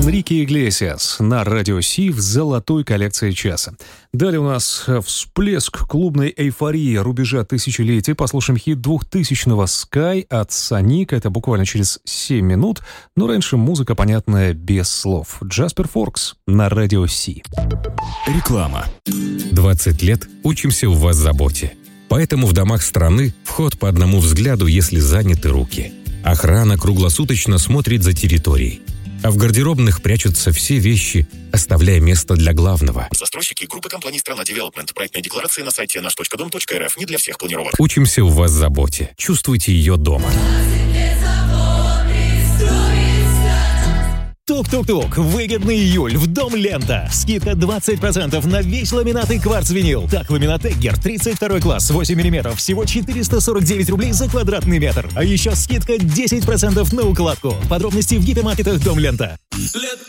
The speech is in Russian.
Энрике Иглесиас на Радио Си в золотой коллекции часа. Далее у нас всплеск клубной эйфории рубежа тысячелетия. Послушаем хит 2000-го «Sky» от Sonic. Это буквально через 7 минут, но раньше музыка, понятная без слов. Джаспер Форкс на Радио Си. Реклама. 20 лет учимся у вас заботе. Поэтому в домах страны вход по одному взгляду, если заняты руки. Охрана круглосуточно смотрит за территорией. А в гардеробных прячутся все вещи, оставляя место для главного. Застройщики группы компаний «Страна Девелопмент». Проектная декларация на сайте наш.дом.рф. Не для всех планировок. Учимся у вас заботе. Чувствуйте ее дома. Тук-тук-тук. Выгодный июль в Дом Лента. Скидка 20% на весь ламинат и кварц-винил. Так, ламинат Эггер 32 класс, 8 мм. Всего 449 рублей за квадратный метр. А еще скидка 10% на укладку. Подробности в гипермаркетах Дом Лента.